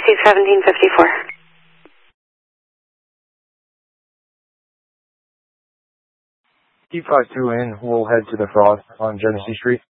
Taxi 1754. Keep 52 in. We'll head to the Frost on Genesee Street.